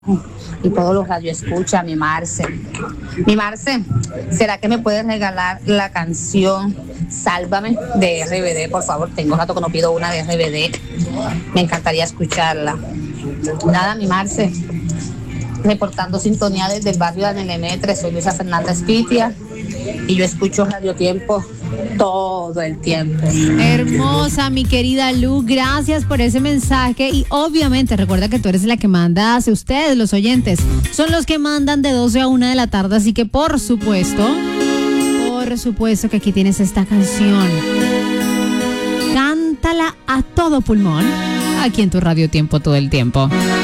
y todos los radioescuchas, mi Marce. Mi Marce, ¿será que me puedes regalar la canción Sálvame de RBD? Por favor, tengo rato que no pido una de RBD. Me encantaría escucharla. Nada, mi Marce, reportando sintonía desde el barrio de Anelemetre, soy Luisa Fernanda Espitia y yo escucho Radio Tiempo todo el tiempo. Hermosa, mi querida Lu, gracias por ese mensaje y obviamente recuerda que tú eres la que manda, ustedes los oyentes son los que mandan de 12 a 1 de la tarde, así que por supuesto que aquí tienes esta canción. Cántala a todo pulmón aquí en tu Radio Tiempo todo el tiempo.